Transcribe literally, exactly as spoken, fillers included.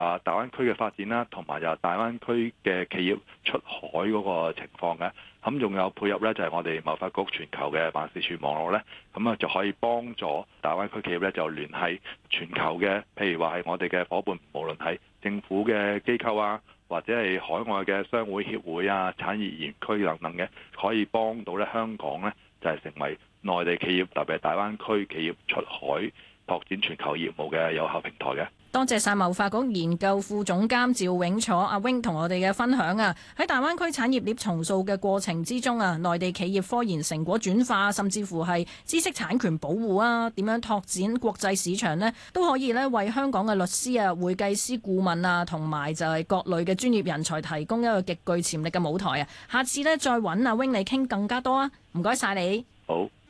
啊大灣區嘅發展啦，同埋又大灣區嘅企業出海嗰個情況嘅。咁仲有配合咧，就係我哋貿發局全球嘅辦事處網絡咧，咁啊就可以幫助大灣區企業咧就聯繫全球嘅，譬如話係我哋嘅伙伴，無論係政府嘅機構啊，或者係海外嘅商會協會啊、產業園區等等嘅，可以幫到咧香港咧就係成為內地企業，特別係大灣區企業出海拓展全球業務嘅有效平台嘅。 多謝晒貿發局研究副總監趙永楚阿 Wing 同我哋嘅分享啊！喺大灣區產業鏈重塑嘅過程之中啊，內地企業科研成果轉化，甚至乎係知識產權保護啊，點樣拓展國際市場呢？都可以咧為香港嘅律師啊、會計師顧問啊，同埋就係各類嘅專業人才提供一個極具潛力嘅舞台啊！下次呢，再揾阿 Wing 你傾更加多啊！唔該晒你。 好。